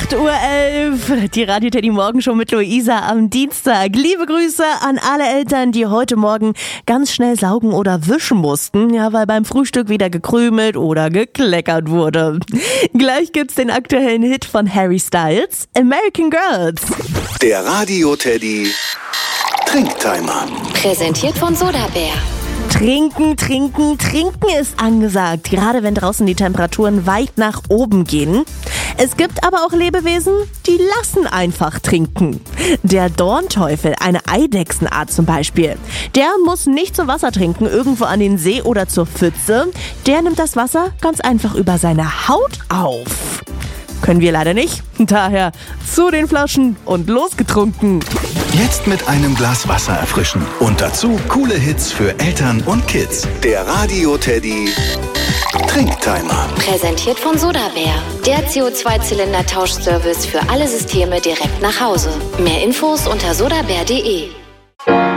8:11 Uhr, die Radio Teddy Morgenshow mit Luisa am Dienstag. Liebe Grüße an alle Eltern, die heute Morgen ganz schnell saugen oder wischen mussten, ja, weil beim Frühstück wieder gekrümelt oder gekleckert wurde. Gleich gibt's den aktuellen Hit von Harry Styles, American Girls. Der Radio Teddy Trinktimer. Präsentiert von Sodabär. Trinken, trinken, trinken ist angesagt, gerade wenn draußen die Temperaturen weit nach oben gehen. Es gibt aber auch Lebewesen, die lassen einfach trinken. Der Dornteufel, eine Eidechsenart zum Beispiel, der muss nicht zum Wasser trinken, irgendwo an den See oder zur Pfütze. Der nimmt das Wasser ganz einfach über seine Haut auf. Können wir leider nicht, daher zu den Flaschen und losgetrunken. Jetzt mit einem Glas Wasser erfrischen. Und dazu coole Hits für Eltern und Kids. Der Radio Teddy Trinktimer. Präsentiert von Sodabär. Der CO2-Zylinder-Tauschservice für alle Systeme direkt nach Hause. Mehr Infos unter sodabär.de.